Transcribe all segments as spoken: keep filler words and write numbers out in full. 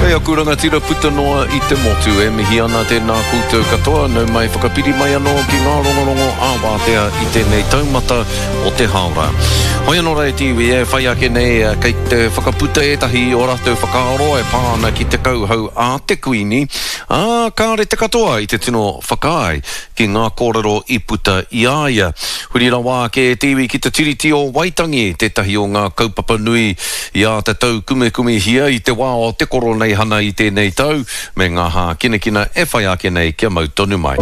Hei aku rangatira puta noa I te motu e mihi ana tēnā koutou katoa nau mai whakapiri mai anō ki ngā rongorongo āwātea I tēnei taumata o te haora. Hoi anō rei tiwi e whai ake nei kei te whakaputa etahi o rātou whakaaro e pāna ki te kauhau a te kuini. Ā, kāre te katoa I te tino whakai ki ngā kōrero I puta I aia. Huri rawa ke tiwi ki te tiriti o Waitangi, tētahi o ngā kaupapa nui I a te tau kume kume hia I te wā o te koro nei hana I tēnei tau, me ngā hā kina kina e whai ake nei kia mau tonu mai.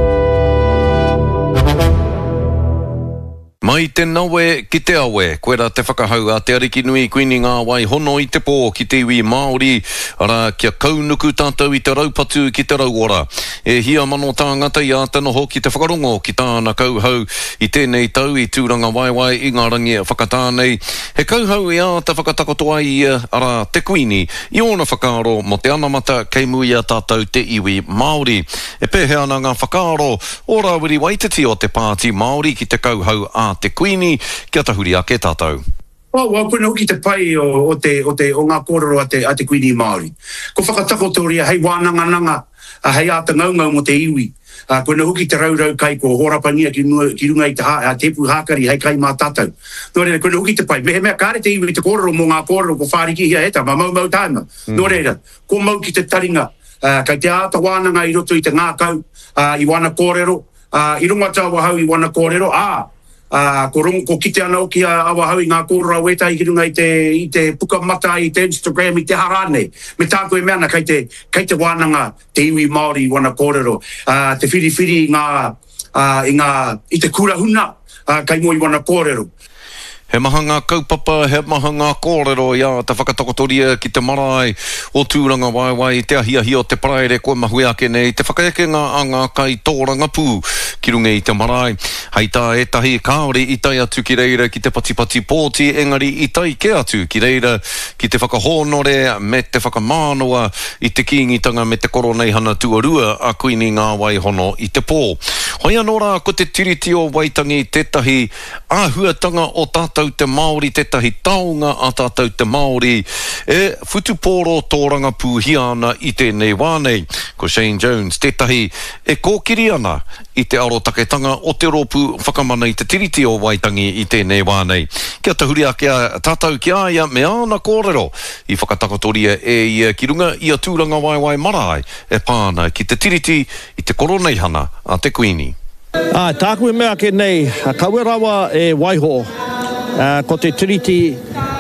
Mai te nawe ki te awe, koera te whakahau a te ariki nui kuini ngā wai hono I te pō ki te iwi Māori, ara kia kaunuku tātou I te raupatu ki te rauora. E hia mano tāngata I a te noho ki te whakarongo ki tāna kauhau I tēnei tau I tūranga waiwai I ngā rangi whakatānei. He kauhau I a te whakatakotoa I ara te kuini, I ona whakaaro mo te anamata kei mui a tātou te iwi Māori. E pēhe ana ngā whakaaro, ora wiri waititi o te pāti Māori ki te kauhau a te kuini, kia tahuri ake tātou. Oh, wa kuna hoki te pai o, o te o te o ngā kōrero a te a te kuini Māori. Ko whakatakotoria hei wānanga nanga, a hei ata ngaungau mo te iwi. A kuna hoki te raurau kai ko horapangia ki, ki runga I te ha, a tepu hākari hei kai mā tātou. Nō reira, kuna hoki te pai. Mehe mea kāre te iwi te kōrero mo ngā kōrero ko whāriki hia heta, ma mau mau tāna. Mm. Nō reira, ko mau ki te taringa, uh, kai te ata wānanga I roto I te ngākau, uh, I wana kōrero, uh, I runga tā wahau I wana kōrero, ā, Uh, ko, rongo, ko kite ana o ki a awahau I ngā kōrera weta I runga I te, I te puka mata I te Instagram I te harane. Me tāko e meana kei te, kei te wānanga te iwi Māori I wana kōrero. Uh, te whiriwhiri I ngā, uh, I ngā, I te kurahuna uh, kei mo I wana kōrero. He maha ngā kaupapa, he maha ngā kōrero I a te whakatakotoria ki te marae o tūranga waiwai, te ahiahi o te paraere koe mahui ake nei, te whakaeke ngā anga kai tōranga pū ki runga I te marae. Hei tā e tahi kāore I tai atu ki reira ki te patipati pōti, engari I tai ke atu ki reira ki te whakahōnore me te whakamānoa I te kīngitanga me te koronei hana tuarua a kuini ngā wai hono I te pō. Hoi anō rā ko te tiriti o Waitangi, tētahi āhuatanga o tātou te Māori, tētahi taonga a tātou te Māori, e whutupōro tōranga pūhia ana I tēnei wānei. Ko Shane Jones, tētahi e kōkiri ana I te arotaketanga o te rōpū whakamana I te tiriti o Waitangi I tēnei wānei. Kia tahuri ake a tātou ki aia me ana kōrero I whakatakotoria e ia ki runga I a tūranga waiwai marae e pāna ki te tiriti I te koronei hana a te kuini. Ah, tāku e mea ke nei, kaue rawa e waiho, uh, ko te tiriti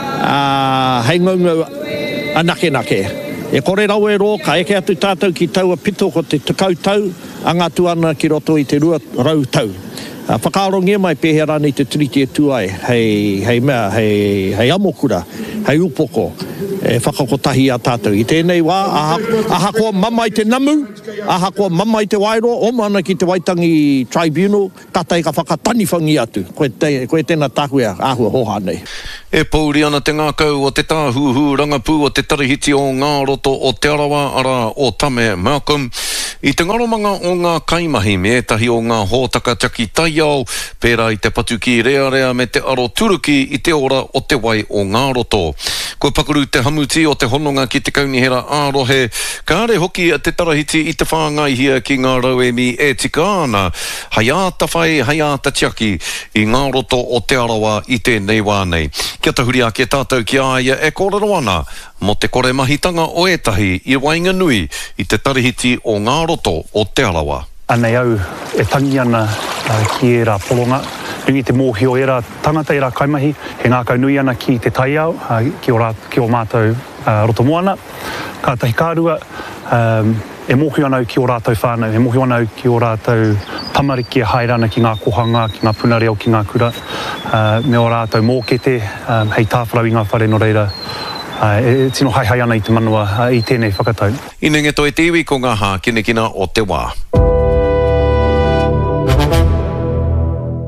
uh, hei ngaungau a nake nake. E kore rau e ro, ka eke atu tātou ki taua pito ko te tukau tau, angatu ana ki roto I te rua rau tau. Uh, whakaarongia mai pēhe rānei te tiriti e tuai, hei, hei mea, hei, hei amokura, hei upoko, e whakakotahi a tātou. I tēnei wā, aha, aha koa mama I te namu, aha koa mama I te wairo, o mana ki te Waitangi Tribunal, katai ka whakatani whangi atu. Koe, te, koe tēnā tākuea āhua hoha nei. E pauri ana te ngākau o te tāhuhu rangapū o te tarihiti o ngā roto o te arawa ara o Tame Malcolm. I te ngaromanga o ngā kaimahi me etahi o ngā hōtaka taki taiao, pērā I te patu ki rea rea me te aro turuki I te ora o te wai o ngā roto. Ko pakuru te hamuti o te hononga ki te kaunihera ārohe, kāre hoki a te tarahiti I te whāngaihia ki ngā rauemi e tika ana, hai āta whai, hai āta tiaki I ngā roto o te arawa I tēnei wānei. Kia tahuri ake tātou ki aia e kōrero ana, mo te kore mahitanga o etahi I wainga nui I te tarihiti o ngā roto o te arawa. Anei au e tangi ana uh, ki e rā polonga, ringi te mōhio e rā tangata e rā kaimahi, he ngākau nui ana ki te taiao, uh, ki, o rā, ki o mātou uh, roto moana. Ka tahi kārua, um, e mōhio ana ki o rātou whānau, e mōhio ana ki o rātou tamariki e hairana ki ngā kohanga, ki ngā punareo, ki ngā kura, uh, me o rātou mōkete, um, hei tāwharau I ngā whare no reira, Uh, e tino hai hai ana I te manua uh, I tēnei whakatau. Inenge toi te iwi ko ngā hā kine kina o te wā.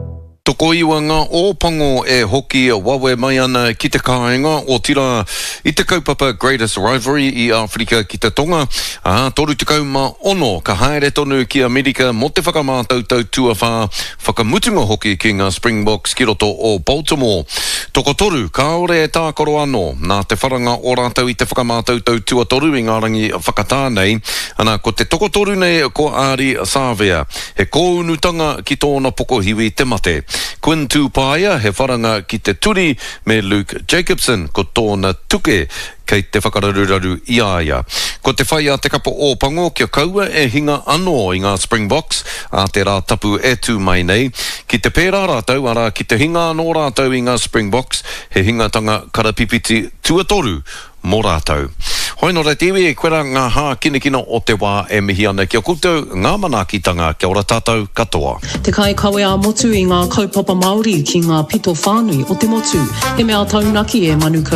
Toko iwa ngā ōpango e hoki wawe mai ana ki te kāinga o tira i te kaupapa Greatest Rivalry i Afrika ki te tonga. A toru te kauma ono ka haere tonu ki Amerika mo te whakamātautau tuawha whakamutunga hoki ki ngā Springboks ki roto o Baltimore. Toko toru, kaore e tākoro anō nā te wharanga o rātau i te whakamātautau tuatoru i ngā rangi whakatā nei. Ana ko te toko toru nei ko Ari Sāvea. He kōunutanga ki tōna poko hiwi te mate. Quinn Tupaia he wharanga ki te turi me Luke Jacobson ko tōna tuke kei te whakararuraru i aia. Ko te whai a te kapa o pango kia kaua e hinga anō i ngā Springboks a te rā tapu e tū mai nei. Ki te pērā rātau ara ki te hinga anō rātau i ngā Springboks he hingatanga karapipiti tuatoru mō rātau. Hoi no rei tiwi e koera ngā hā kinekino o te wā e mihi ana kia koutou ngā manakitanga kia ora tātou katoa. Te kai kawe a motu i ngā kaupapa Māori ki ngā pito whānui o te motu. He mea taunaki e manuka